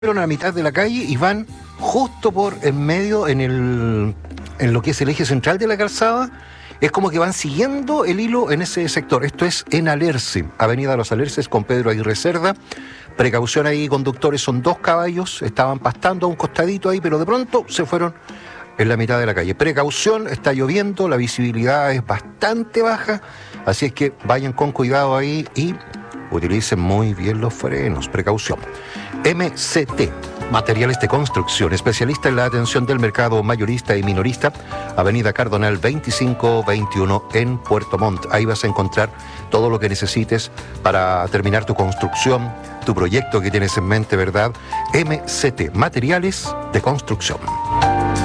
a la mitad de la calle y van justo por en medio, en lo que es el eje central de la calzada. Es como que van siguiendo el hilo en ese sector. Esto es en Alerce, Avenida Los Alerces con Pedro Aguirre Cerda. Precaución ahí, conductores, son 2 caballos, estaban pastando a un costadito ahí, pero de pronto se fueron en la mitad de la calle. Precaución, está lloviendo, la visibilidad es bastante baja, así es que vayan con cuidado ahí y utilicen muy bien los frenos. Precaución. MCT, Materiales de Construcción, especialista en la atención del mercado mayorista y minorista, Avenida Cardonal 2521 en Puerto Montt. Ahí vas a encontrar todo lo que necesites para terminar tu construcción, tu proyecto que tienes en mente, ¿verdad? MCT, Materiales de Construcción.